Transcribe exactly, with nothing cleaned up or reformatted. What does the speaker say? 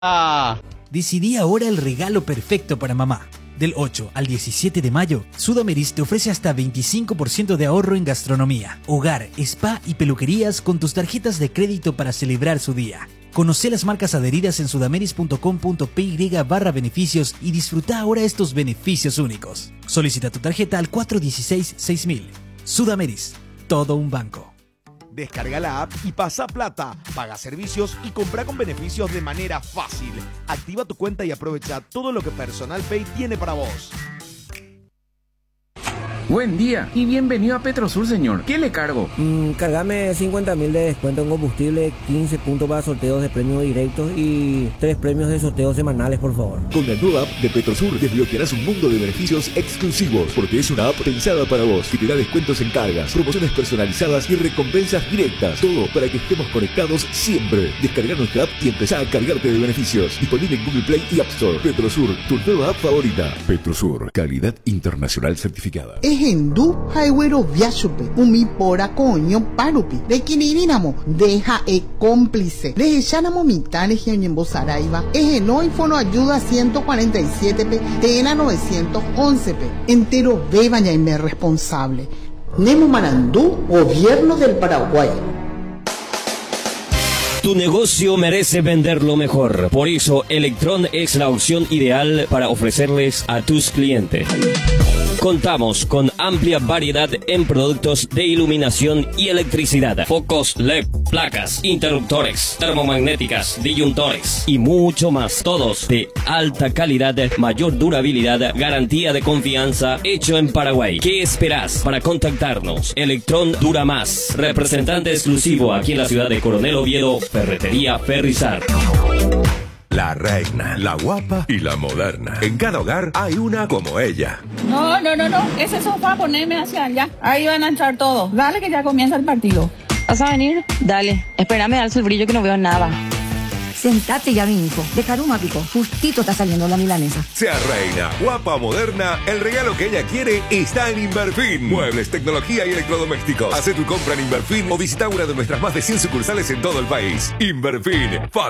Ah. Decidí ahora el regalo perfecto para mamá. Del ocho al diecisiete de mayo, Sudameris te ofrece hasta veinticinco por ciento de ahorro en gastronomía, hogar, spa y peluquerías con tus tarjetas de crédito para celebrar su día. Conoce las marcas adheridas en sudameris punto com punto py barra beneficios y disfruta ahora estos beneficios únicos. Solicita tu tarjeta al cuatro uno seis seis mil. Sudameris, todo un banco. Descarga la app y pasa plata, paga servicios y compra con beneficios de manera fácil. Activa tu cuenta y aprovecha todo lo que Personal Pay tiene para vos. Buen día y bienvenido a Petrosur, señor. ¿Qué le cargo? Mm, cargame cincuenta mil de descuento en combustible, quince puntos para sorteos de premios directos y tres premios de sorteos semanales, por favor. Con la nueva app de Petrosur desbloquearás un mundo de beneficios exclusivos, porque es una app pensada para vos, que te da descuentos en cargas, promociones personalizadas y recompensas directas. Todo para que estemos conectados siempre. Descarga nuestra app y empezá a cargarte de beneficios. Disponible en Google Play y App Store. Petrosur, tu nueva app favorita. Petrosur, calidad internacional certificada. Hindu Highway Viachupe, Umi Pora Coño Parupi, de Quinirinamo, deja e cómplice, de Echanamo Mitanes y en Bozaraiba, Ejeno Infono Ayuda ciento cuarenta y siete P, Tena novecientos once P, entero bebaña y me responsable. Nemo Marandú, Gobierno del Paraguay. Tu negocio merece vender lo mejor. Por eso, Electron es la opción ideal para ofrecerles a tus clientes. Contamos con amplia variedad en productos de iluminación y electricidad, focos L E D, placas, interruptores, termomagnéticas, disyuntores y mucho más. Todos de alta calidad, mayor durabilidad, garantía de confianza, hecho en Paraguay. ¿Qué esperás para contactarnos? Electron dura más. Representante exclusivo aquí en la ciudad de Coronel Oviedo, Ferretería Ferrizar. La reina, la guapa y la moderna. En cada hogar hay una como ella. No, no, no, no. Ese sofá ponerme hacia allá. Ahí van a entrar todos. Dale que ya comienza el partido. ¿Vas a venir? Dale. Espérame, darse el brillo que no veo nada. Sentate ya, mi hijo. De Caruma, Pico. Justito está saliendo la milanesa. Sea reina, guapa o moderna, el regalo que ella quiere está en Inverfin. Muebles, tecnología y electrodomésticos. Haz tu compra en Inverfin o visita una de nuestras más de cien sucursales en todo el país. Inverfin.